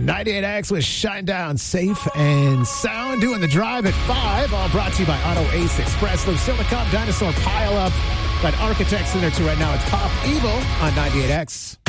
98X with Shine Down Safe and Sound. Doing the drive at 5. All brought to you by Auto Ace Express. Live still to come. Dinosaur Pile Up. Got Architect Center 2 right now. It's Pop Evil on 98X.